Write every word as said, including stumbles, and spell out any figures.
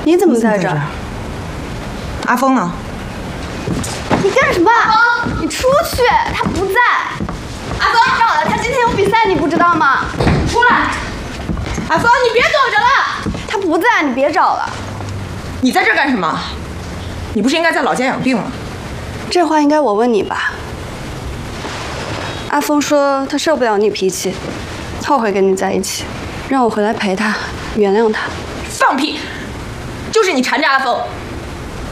你怎么在这儿？ 阿峰呢？ 你干什么？阿峰，你出去！他不在。阿峰，别找了，他今天有比赛，你不知道吗？出来！ 阿峰，你别躲着了。 他不在，你别找了。 你在这儿干什么？你不是应该在老家养病吗？ 这话应该我问你吧。阿峰说他受不了你脾气，后悔跟你在一起，让我回来陪他，原谅他。 放屁！就是你缠着阿峰。